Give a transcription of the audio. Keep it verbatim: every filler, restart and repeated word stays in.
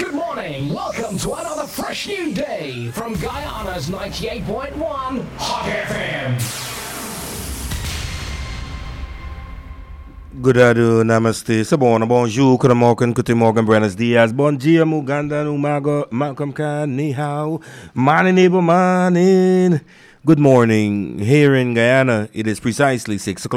Good morning. Welcome to another fresh new day from Guyana's ninety-eight point one Hot F M. Good afternoon, namaste, sabona, bonjour, good morning, good morning, buenos dias, bon dia, muganda, umaga, malcolm khan, ni hao, morning, neighbor, morning. Good morning. Here in Guyana, it is precisely six o'clock.